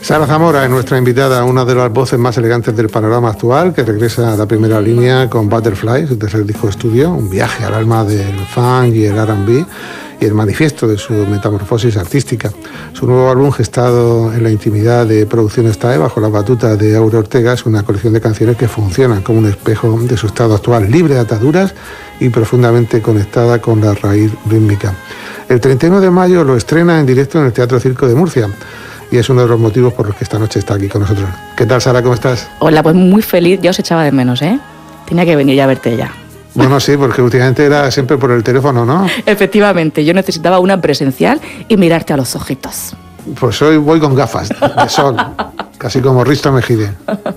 Sara Zamora es nuestra invitada, una de las voces más elegantes del panorama actual, que regresa a la primera línea con Butterfly, su tercer disco de estudio, un viaje al alma del funk y el R&B y el manifiesto de su metamorfosis artística. Su nuevo álbum, gestado en la intimidad de Producciones TAE, bajo la batuta de Aure Ortega, es una colección de canciones que funcionan como un espejo de su estado actual, libre de ataduras y profundamente conectada con la raíz rítmica. El 31 de mayo lo estrena en directo en el Teatro Circo de Murcia, y es uno de los motivos por los que esta noche está aquí con nosotros. ¿Qué tal, Sara? ¿Cómo estás? Hola, pues muy feliz. Ya os echaba de menos, ¿eh? Tenía que venir ya a verte ya. Bueno, sí, porque últimamente era siempre por el teléfono, ¿no? Efectivamente, yo necesitaba una presencial y mirarte a los ojitos. Pues hoy voy con gafas de sol, casi como Risto Mejide.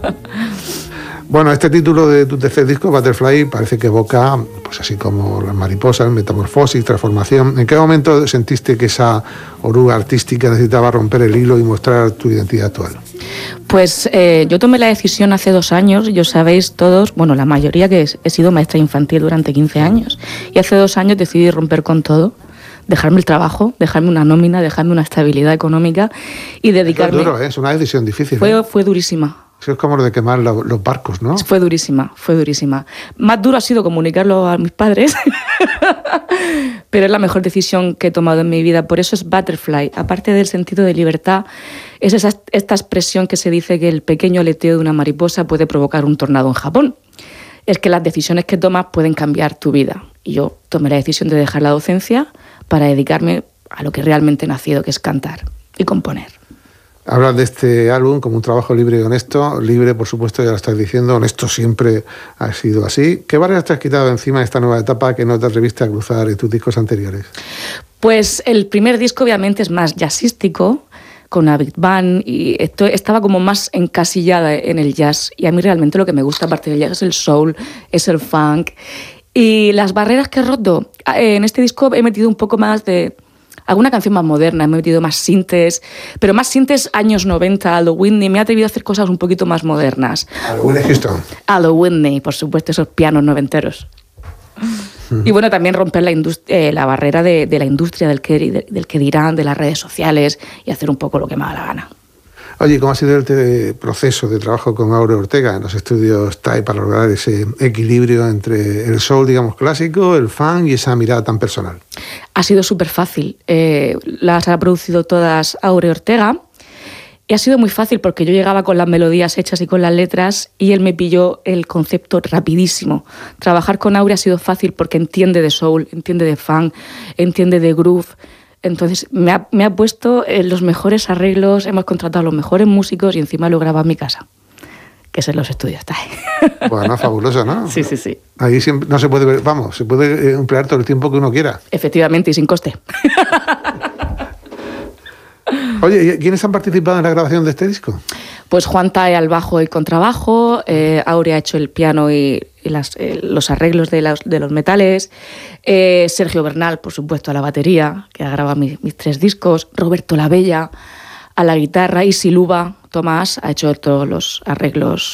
Bueno, este título de tu tercer disco, Butterfly, parece que evoca, pues así como las mariposas, metamorfosis, transformación. ¿En qué momento sentiste que esa oruga artística necesitaba romper el hilo y mostrar tu identidad actual? Pues yo tomé la decisión hace 2 años, yo sabéis todos, bueno, la mayoría que he sido maestra infantil durante 15 años, y hace 2 años decidí romper con todo, dejarme el trabajo, dejarme una nómina, dejarme una estabilidad económica y dedicarme... Es duro, ¿eh? Es una decisión difícil. Fue durísima. Eso es como lo de quemar los barcos, ¿no? Fue durísima, fue durísima. Más duro ha sido comunicarlo a mis padres, pero es la mejor decisión que he tomado en mi vida. Por eso es Butterfly. Aparte del sentido de libertad, es esta expresión que se dice que el pequeño aleteo de una mariposa puede provocar un tornado en Japón. Es que las decisiones que tomas pueden cambiar tu vida. Y yo tomé la decisión de dejar la docencia para dedicarme a lo que realmente he nacido, que es cantar y componer. Hablas de este álbum como un trabajo libre y honesto. Libre, por supuesto, ya lo estás diciendo. Honesto siempre ha sido así. ¿Qué barreras te has quitado encima de esta nueva etapa que no te atreviste a cruzar en tus discos anteriores? Pues el primer disco obviamente es más jazzístico, con una big band, y estaba como más encasillada en el jazz. Y a mí realmente lo que me gusta, aparte del jazz, es el soul, es el funk. Y las barreras que he roto, en este disco he metido un poco más de... alguna canción más moderna, he metido más sintes, pero más sintes años 90, Aldo Whitney, me he atrevido a hacer cosas un poquito más modernas. Aldo Whitney Houston. Aldo Whitney, por supuesto, esos pianos noventeros. Y bueno, también romper la barrera de la industria, del que dirán, de las redes sociales, y hacer un poco lo que me da la gana. Oye, ¿cómo ha sido el proceso de trabajo con Aure Ortega en los estudios TAE para lograr ese equilibrio entre el soul, digamos, clásico, el funk y esa mirada tan personal? Ha sido súper fácil. Las ha producido todas Aure Ortega y ha sido muy fácil porque yo llegaba con las melodías hechas y con las letras y él me pilló el concepto rapidísimo. Trabajar con Aure ha sido fácil porque entiende de soul, entiende de funk, entiende de groove. Entonces me ha puesto los mejores arreglos, hemos contratado a los mejores músicos y encima lo graba en mi casa, que es en los estudios TAE. Bueno, fabuloso, ¿no? Sí, sí, sí. Ahí siempre, no se puede ver, vamos, se puede emplear todo el tiempo que uno quiera. Efectivamente, y sin coste. Oye, ¿quiénes han participado en la grabación de este disco? Pues Juan TAE al bajo y contrabajo, Aure ha hecho el piano y los arreglos de los metales, Sergio Bernal, por supuesto, a la batería, que ha grabado mis 3 discos, Roberto Labella a la guitarra y Siluba Tomás ha hecho todos los arreglos